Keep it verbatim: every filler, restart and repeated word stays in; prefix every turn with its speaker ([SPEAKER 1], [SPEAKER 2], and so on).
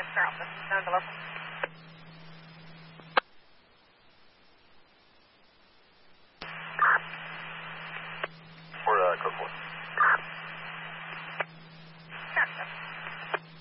[SPEAKER 1] Minus Carlson, nine below.
[SPEAKER 2] For uh, code four.